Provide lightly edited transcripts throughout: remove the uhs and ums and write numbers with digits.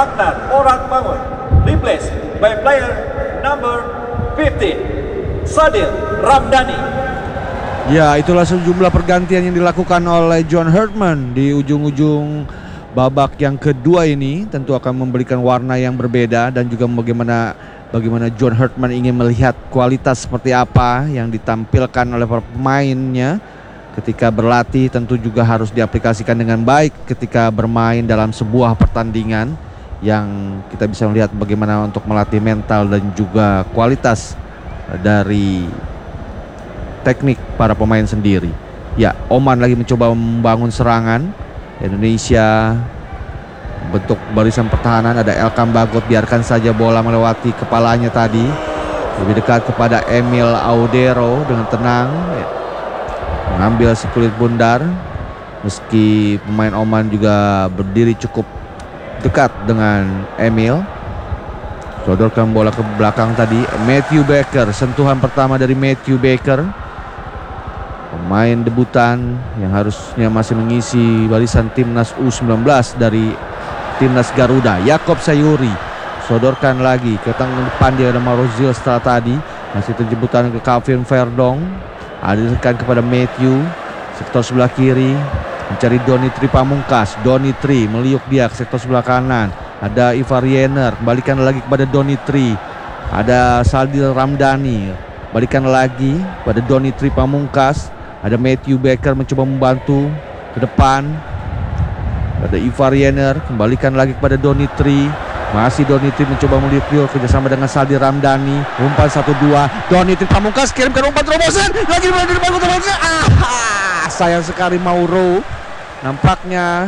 Ragnar Orangmangun, replaced by player number 15, Sadil Ramdhani. Ya, itulah sejumlah pergantian yang dilakukan oleh John Herdman di ujung-ujung babak yang kedua ini. Tentu akan memberikan warna yang berbeda dan juga bagaimana John Herdman ingin melihat kualitas seperti apa yang ditampilkan oleh para pemainnya ketika berlatih. Tentu juga harus diaplikasikan dengan baik ketika bermain dalam sebuah pertandingan yang kita bisa melihat bagaimana untuk melatih mental dan juga kualitas dari teknik para pemain sendiri. Ya, Oman lagi mencoba membangun serangan. Indonesia bentuk barisan pertahanan, ada Elkan Bagot, biarkan saja bola melewati kepalanya tadi. Lebih dekat kepada Emil Audero dengan tenang mengambil si kulit bundar. Meski pemain Oman juga berdiri cukup dekat dengan Emil. Sodorkan bola ke belakang tadi. Matthew Baker, sentuhan pertama dari Matthew Baker, pemain debutan yang harusnya masih mengisi barisan timnas U19 dari timnas Garuda. Yakob Sayuri sodorkan lagi ke tengah depan, dia ada Marozil setelah tadi. Masih terjemputan ke Calvin Verdong. Alirkan kepada Matthew, sektor sebelah kiri mencari Donitri Pamungkas. Donitri meliuk dia ke sektor sebelah kanan. Ada Ivar Yener, kembalikan lagi kepada Donitri. Ada Sadil Ramdhani, balikan lagi pada Donitri Pamungkas. Ada Matthew Baker mencoba membantu ke depan. Ada Ivar Yener, kembalikan lagi kepada Donitri. Masih Donitri mencoba meliuk-liuk kerjasama dengan Sadil Ramdhani. Umpan 1-2, Donitri Pamungkas kirimkan umpan terobosan. Lagi di depan terobosan. Sayang sekali Mauro. Nampaknya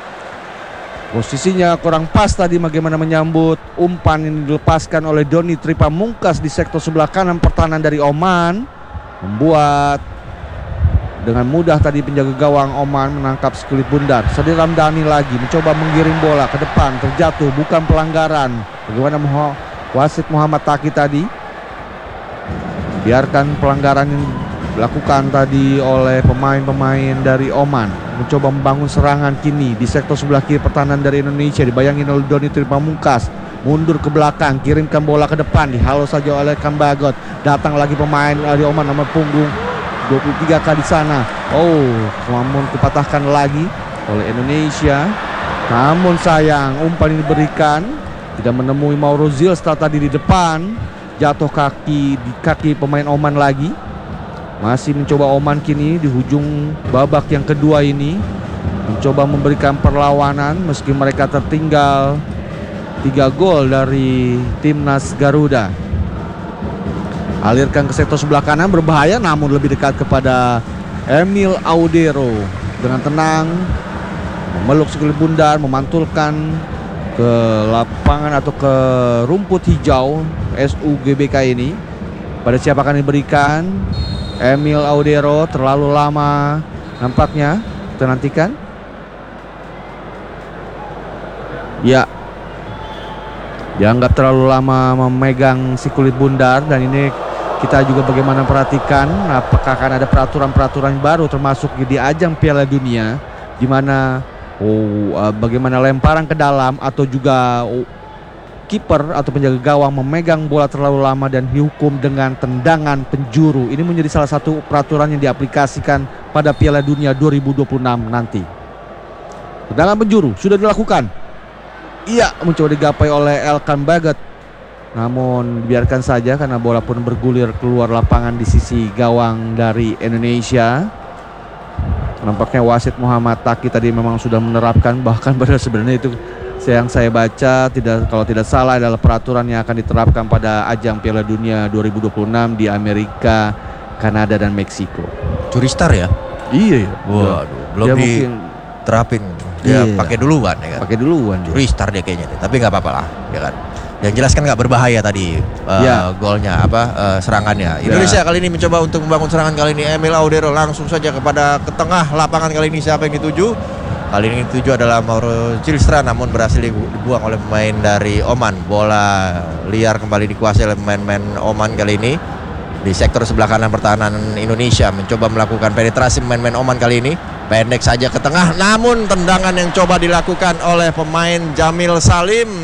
posisinya kurang pas tadi bagaimana menyambut umpan yang dilepaskan oleh Donitri Pamungkas di sektor sebelah kanan pertahanan dari Oman. Membuat dengan mudah tadi penjaga gawang Oman menangkap sekulit bundar. Sadil Ramdhani lagi mencoba menggiring bola ke depan, terjatuh, bukan pelanggaran. Bagaimana wasit Muhammad Taki tadi biarkan pelanggaran yang dilakukan tadi oleh pemain-pemain dari Oman. Mencoba membangun serangan kini di sektor sebelah kiri pertahanan dari Indonesia, dibayangin oleh Donitri Pamungkas. Mundur ke belakang, kirimkan bola ke depan, dihalau saja oleh Kambagot. Datang lagi pemain dari Oman nomor punggung 23 kali sana. Namun dipatahkan lagi oleh Indonesia. Namun sayang, umpan ini diberikan tidak menemui Maurozil setelah tadi di depan. Jatuh di kaki pemain Oman lagi. Masih mencoba Oman kini di hujung babak yang kedua ini, mencoba memberikan perlawanan meski mereka tertinggal 3 gol dari timnas Garuda. Alirkan ke sektor sebelah kanan, berbahaya namun lebih dekat kepada Emil Audero. Dengan tenang memeluk sekulit bundar, memantulkan ke lapangan atau ke rumput hijau SUGBK ini. Pada siapa akan diberikan? Emil Audero, terlalu lama nampaknya. Kita nantikan. Ya, dianggap terlalu lama memegang si kulit bundar. Dan ini kita juga bagaimana perhatikan apakah akan ada peraturan-peraturan baru termasuk di ajang Piala Dunia, di mana bagaimana lemparan ke dalam atau juga kiper atau penjaga gawang memegang bola terlalu lama dan dihukum dengan tendangan penjuru. Ini menjadi salah satu peraturan yang diaplikasikan pada Piala Dunia 2026 nanti. Tendangan penjuru sudah dilakukan. Iya, mencoba digapai oleh Elkan Bagot. Namun biarkan saja karena bola pun bergulir keluar lapangan di sisi gawang dari Indonesia. Nampaknya wasit Muhammad Taki tadi memang sudah menerapkan, bahkan pada sebenarnya itu yang saya baca kalau tidak salah adalah peraturan yang akan diterapkan pada ajang Piala Dunia 2026 di Amerika, Kanada dan Meksiko. Curi star ya? Iya. Waduh, belum diterapin. Dia pakai duluan ya kan? Pakai duluan. Curi star dia kayaknya, tapi nggak apa-apa lah, ya kan? Yang jelas kan nggak berbahaya tadi golnya serangannya. Indonesia kali ini mencoba untuk membangun serangan kali ini. Emil Audero langsung saja ke tengah lapangan kali ini. Siapa yang dituju? Kali ini dituju adalah Mauro Zilstra, namun berhasil dibuang oleh pemain dari Oman. Bola liar kembali dikuasai oleh pemain-pemain Oman kali ini. Di sektor sebelah kanan pertahanan Indonesia mencoba melakukan penetrasi pemain-pemain Oman kali ini. Pendek saja ke tengah, namun tendangan yang coba dilakukan oleh pemain Jamil Salim